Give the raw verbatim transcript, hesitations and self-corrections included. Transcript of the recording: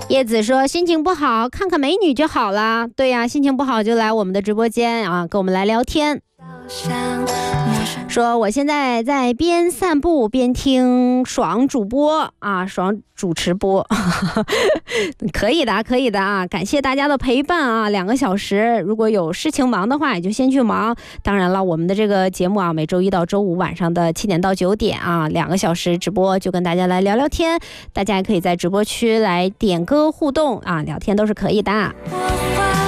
叶子说心情不好，看看美女就好了。对呀、啊，心情不好就来我们的直播间啊，跟我们来聊天。说我现在在边散步边听爽主播啊，爽主持播，可以的，可以的啊！感谢大家的陪伴啊，两个小时，如果有事情忙的话，也就先去忙。当然了，我们的这个节目啊，每周一到周五晚上的七点到九点啊，两个小时直播，就跟大家来聊聊天。大家也可以在直播区来点歌互动啊，聊天都是可以的。